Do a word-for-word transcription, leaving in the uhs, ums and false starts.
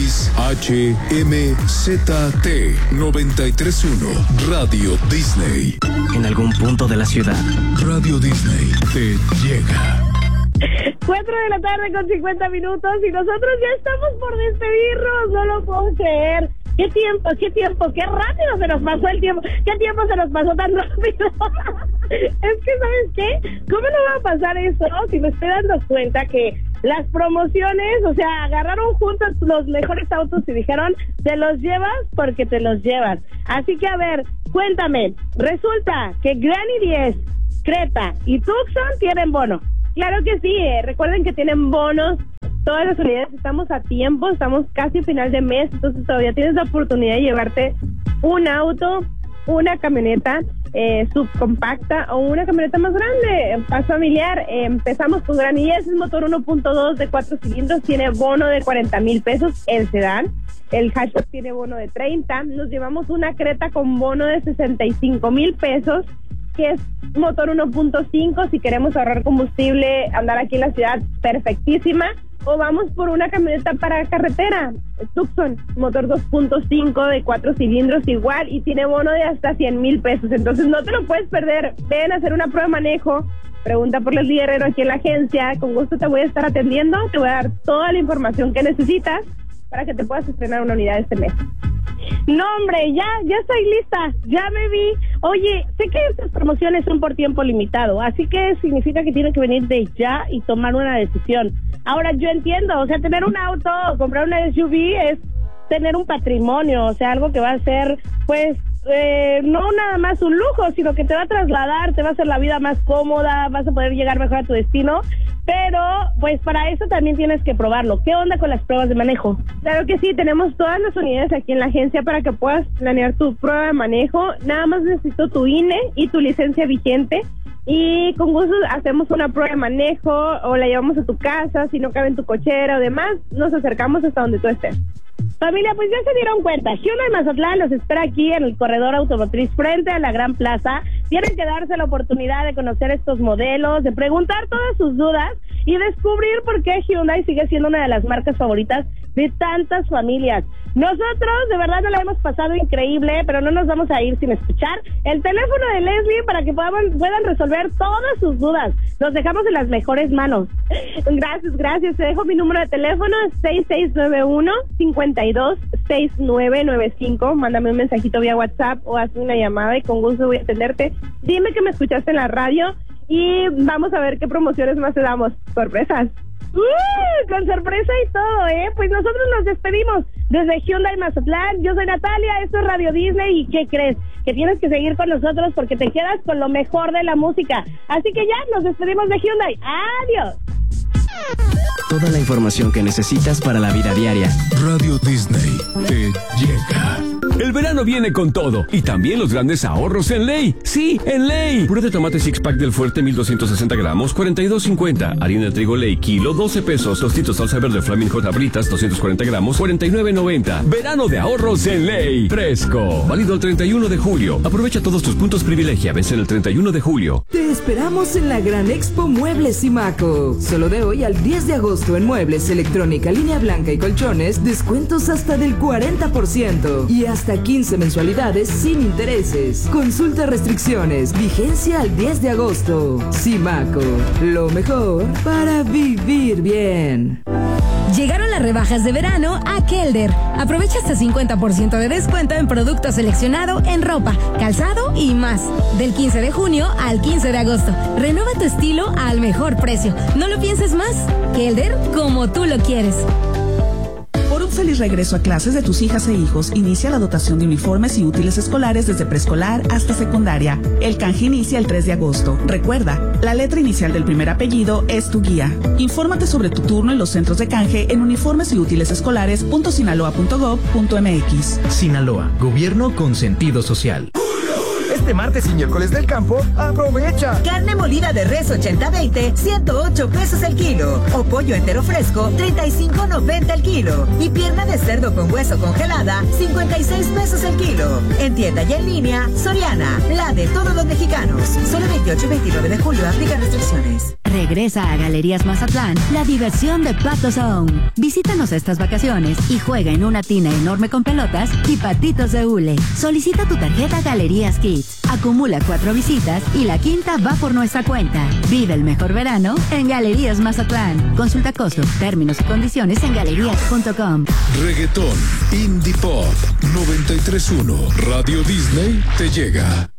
X H M Z T noventa y tres punto uno Radio Disney. En algún punto de la ciudad, Radio Disney te llega. Cuatro de la tarde con cincuenta minutos y nosotros ya estamos por despedirnos, no lo puedo creer. ¿Qué tiempo, qué tiempo, qué rápido se nos pasó el tiempo? ¿Qué tiempo se nos pasó tan rápido? Es que, ¿sabes qué? ¿Cómo no va a pasar eso si me estoy dando cuenta que las promociones, o sea, agarraron juntos los mejores autos y dijeron, te los llevas porque te los llevas? Así que, a ver, cuéntame, resulta que Granny diez, Creta y Tucson tienen bono. Claro que sí, eh. Recuerden que tienen bonos. Todas las unidades estamos a tiempo, estamos casi a final de mes, entonces todavía tienes la oportunidad de llevarte un auto, una camioneta eh, subcompacta o una camioneta más grande, más familiar. Eh, empezamos con Granny diez, es motor uno punto dos de cuatro cilindros, tiene bono de cuarenta mil pesos el sedán. El hatchback tiene bono de treinta. Nos llevamos una Creta con bono de sesenta y cinco mil pesos, que es motor uno punto cinco, si queremos ahorrar combustible, andar aquí en la ciudad, perfectísima. O vamos por una camioneta para carretera, Tucson, motor dos punto cinco de cuatro cilindros igual, y tiene bono de hasta cien mil pesos. Entonces no te lo puedes perder. Ven a hacer una prueba de manejo, pregunta por Leslie Guerrero aquí en la agencia. Con gusto te voy a estar atendiendo, te voy a dar toda la información que necesitas para que te puedas estrenar una unidad este mes. No, hombre, ya, ya estoy lista, ya me vi. Oye, sé que estas promociones son por tiempo limitado, así que significa que tienen que venir de ya y tomar una decisión. Ahora, yo entiendo, o sea, tener un auto o comprar una S U V es tener un patrimonio, o sea, algo que va a ser, pues, eh, no nada más un lujo, sino que te va a trasladar, te va a hacer la vida más cómoda, vas a poder llegar mejor a tu destino, pero pues para eso también tienes que probarlo. ¿Qué onda con las pruebas de manejo? Claro que sí, tenemos todas las unidades aquí en la agencia para que puedas planear tu prueba de manejo. Nada más necesito tu I N E y tu licencia vigente, y con gusto hacemos una prueba de manejo o la llevamos a tu casa, si no cabe en tu cochera o demás, nos acercamos hasta donde tú estés. Familia, pues ya se dieron cuenta, Hyundai Mazatlán los espera aquí en el corredor automotriz frente a la Gran Plaza. Tienen que darse la oportunidad de conocer estos modelos, de preguntar todas sus dudas y descubrir por qué Hyundai sigue siendo una de las marcas favoritas de tantas familias. Nosotros de verdad no la hemos pasado increíble, pero no nos vamos a ir sin escuchar el teléfono de Leslie para que puedan, puedan resolver todas sus dudas. Los dejamos en las mejores manos. Gracias, gracias. Te dejo mi número de teléfono, seis seis nueve uno, cinco dos, seis nueve nueve cinco. Mándame un mensajito vía WhatsApp o hazme una llamada y con gusto voy a atenderte. Dime que me escuchaste en la radio y vamos a ver qué promociones más te damos. Sorpresas. ¡Uh! Con sorpresa y todo, ¿eh? Pues nosotros nos despedimos desde Hyundai Mazatlán. Yo soy Natalia, esto es Radio Disney. ¿Y qué crees? Que tienes que seguir con nosotros porque te quedas con lo mejor de la música. Así que ya, nos despedimos de Hyundai. ¡Adiós! Toda la información que necesitas para la vida diaria. Radio Disney te llega. El verano viene con todo y también los grandes ahorros en Ley. Sí, en Ley. Puré de tomate six pack del Fuerte mil doscientos sesenta gramos, cuarenta y dos cincuenta. Harina de trigo Ley kilo, doce pesos. Tostitos salsa verde Flaming Hot Abritas, doscientos cuarenta gramos, cuarenta y nueve noventa. Verano de ahorros en Ley. Fresco. Válido el treinta y uno de julio. Aprovecha todos tus puntos privilegia. Vencen el treinta y uno de julio. Te esperamos en la Gran Expo Muebles Simaco. Solo de hoy al diez de agosto en muebles, electrónica, línea blanca y colchones, descuentos hasta del cuarenta por ciento y hasta quince mensualidades sin intereses. Consulta restricciones. Vigencia al diez de agosto. Simaco, lo mejor para vivir bien. Llegaron las rebajas de verano a Kelder. Aprovecha hasta cincuenta por ciento de descuento en producto seleccionado en ropa, calzado y más. Del quince de junio al quince de agosto. Renueva tu estilo al mejor precio. No lo pienses más. Kelder, como tú lo quieres. Por un feliz regreso a clases de tus hijas e hijos, inicia la dotación de uniformes y útiles escolares desde preescolar hasta secundaria. El canje inicia el tres de agosto. Recuerda, la letra inicial del primer apellido es tu guía. Infórmate sobre tu turno en los centros de canje en uniformes y útiles escolares punto sinaloa punto gob punto mx. Sinaloa, gobierno con sentido social. Este martes y miércoles del campo, aprovecha. Carne molida de res ochenta veinte, ciento ocho pesos el kilo. O pollo entero fresco, treinta y cinco noventa el kilo. Y pierna de cerdo con hueso congelada, cincuenta y seis pesos el kilo. En tienda y en línea, Soriana, la de todos los mexicanos. Solo veintiocho y veintinueve de julio, aplica restricciones. Regresa a Galerías Mazatlán la diversión de Pato Zone. Visítanos estas vacaciones y juega en una tina enorme con pelotas y patitos de hule. Solicita tu tarjeta Galerías Kids. Acumula cuatro visitas y la quinta va por nuestra cuenta. Vive el mejor verano en Galerías Mazatlán. Consulta costo, términos y condiciones en galerías punto com. Reggaetón, Indie Pop, noventa y tres punto uno. Radio Disney te llega.